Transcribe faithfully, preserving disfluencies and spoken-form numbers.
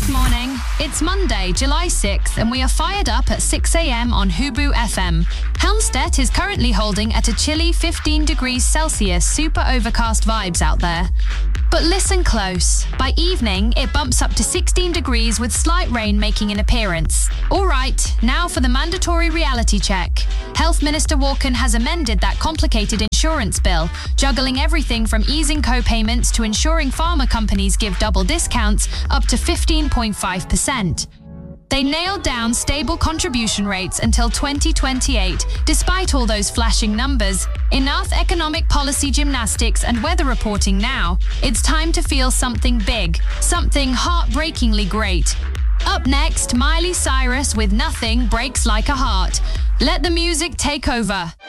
Good morning. It's Monday, July sixth, and we are fired up at six a m on Hubu F M. Helmstedt is currently holding at a chilly fifteen degrees Celsius, super overcast vibes out there. But listen close. By evening, it bumps up to sixteen degrees with slight rain making an appearance. All right, now for the mandatory reality check. Health Minister Walken has amended that complicated insurance bill, juggling everything from easing co-payments to ensuring pharma companies give double discounts up to fifteen point five percent. They nailed down stable contribution rates until twenty twenty-eight, despite all those flashing numbers. Enough economic policy gymnastics and weather reporting now. It's time to feel something big, something heartbreakingly great. Up next, Miley Cyrus with Nothing Breaks Like a Heart. Let the music take over.